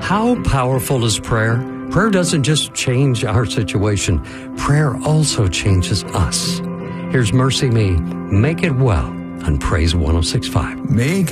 How powerful is prayer? Prayer doesn't just change our situation. Prayer also changes us. Here's Mercy Me, Make It Well on Praise 106.5. Make